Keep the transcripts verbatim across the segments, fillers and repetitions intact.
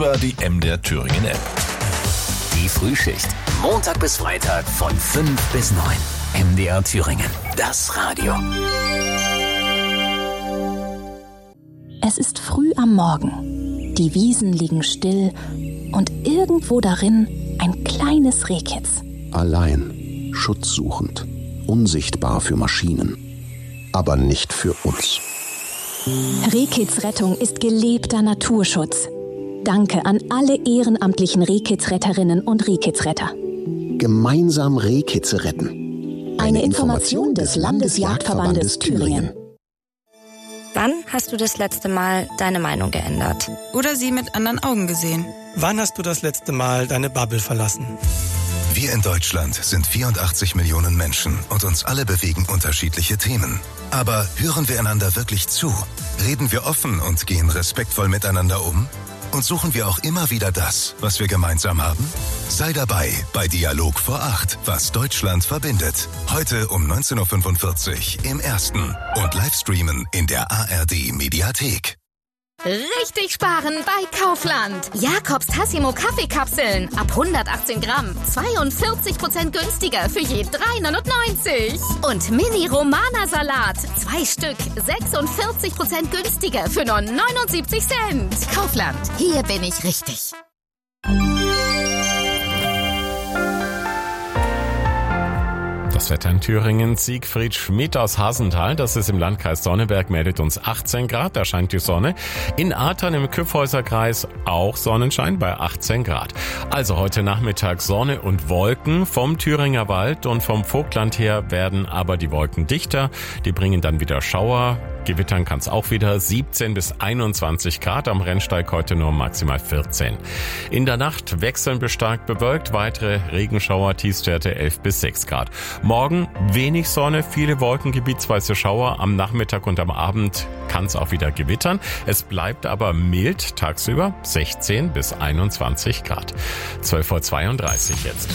über die M D R Thüringen App. Die Frühschicht. Montag bis Freitag von fünf bis neun. M D R Thüringen. Das Radio. Es ist früh am Morgen. Die Wiesen liegen still und irgendwo darin ein kleines Rehkitz. Allein, schutzsuchend, unsichtbar für Maschinen, aber nicht für uns. Rehkitzrettung ist gelebter Naturschutz. Danke an alle ehrenamtlichen Rehkitzretterinnen und Rehkitzretter. Gemeinsam Rehkitze retten. Eine Information des Landesjagdverbandes Thüringen. Wann hast du das letzte Mal deine Meinung geändert? Oder sie mit anderen Augen gesehen? Wann hast du das letzte Mal deine Bubble verlassen? Wir in Deutschland sind vierundachtzig Millionen Menschen und uns alle bewegen unterschiedliche Themen. Aber hören wir einander wirklich zu? Reden wir offen und gehen respektvoll miteinander um? Und suchen wir auch immer wieder das, was wir gemeinsam haben? Sei dabei bei Dialog vor acht, was Deutschland verbindet. Heute um neunzehn Uhr fünfundvierzig im Ersten und Livestreamen in der A R D-Mediathek. Richtig sparen bei Kaufland. Jakobs Tassimo Kaffeekapseln ab hundertachtzehn Gramm. zweiundvierzig Prozent günstiger für je drei neunundneunzig. Und Mini Romana Salat. Zwei Stück. sechsundvierzig Prozent günstiger für nur neunundsiebzig Cent. Kaufland. Hier bin ich richtig. Das Wetter in Thüringen. Siegfried Schmidt aus Hasenthal, das ist im Landkreis Sonneberg, meldet uns achtzehn Grad, da scheint die Sonne. In Artern im Kyffhäuserkreis auch Sonnenschein bei achtzehn Grad. Also heute Nachmittag Sonne und Wolken vom Thüringer Wald und vom Vogtland her werden aber die Wolken dichter. Die bringen dann wieder Schauer. Gewittern kann es auch wieder. siebzehn bis einundzwanzig Grad, am Rennsteig heute nur maximal vierzehn. In der Nacht wechseln bis stark bewölkt, weitere Regenschauer, Tiefstwerte elf bis sechs Grad. Morgen wenig Sonne, viele Wolken, gebietsweise Schauer. Am Nachmittag und am Abend kann es auch wieder gewittern. Es bleibt aber mild tagsüber, sechzehn bis einundzwanzig Grad. zwölf Uhr zweiunddreißig jetzt.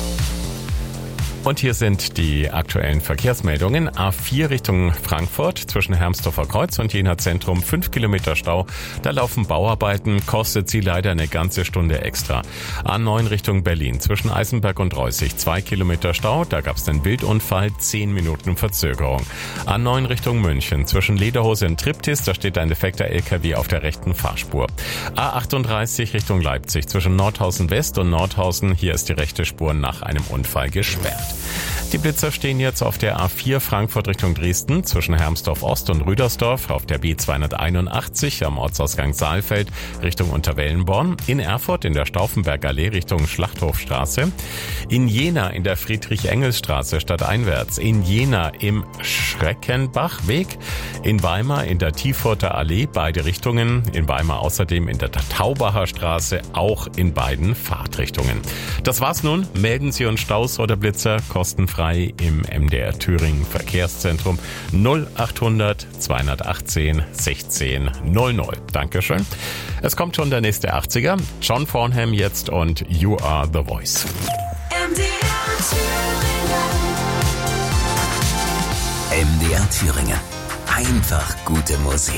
Und hier sind die aktuellen Verkehrsmeldungen. A vier Richtung Frankfurt zwischen Hermsdorfer Kreuz und Jena Zentrum fünf Kilometer Stau. Da laufen Bauarbeiten, kostet sie leider eine ganze Stunde extra. A neun Richtung Berlin zwischen Eisenberg und Reußig zwei Kilometer Stau. Da gab es einen Wildunfall, zehn Minuten Verzögerung. A neun Richtung München zwischen Lederhose und Triptis. Da steht ein defekter L K W auf der rechten Fahrspur. A achtunddreißig Richtung Leipzig zwischen Nordhausen West und Nordhausen. Hier ist die rechte Spur nach einem Unfall gesperrt. Die Blitzer stehen jetzt auf der A vier Frankfurt Richtung Dresden zwischen Hermsdorf Ost und Rüdersdorf, auf der B zweihunderteinundachtzig am Ortsausgang Saalfeld Richtung Unterwellenborn, in Erfurt in der Stauffenbergallee Richtung Schlachthofstraße, in Jena in der Friedrich-Engels-Straße stadteinwärts, in Jena im Schreckenbachweg, in Weimar in der Tiefurter Allee beide Richtungen, in Weimar außerdem in der Taubacher Straße auch in beiden Fahrtrichtungen. Das war's nun. Melden Sie uns Staus oder Blitzer kostenfrei im M D R Thüringen Verkehrszentrum null achthundert zweihundertachtzehn sechzehn null null. Dankeschön. Es kommt schon der nächste achtziger. John Farnham jetzt und You Are the Voice. M D R Thüringen. M D R Thüringen. Einfach gute Musik.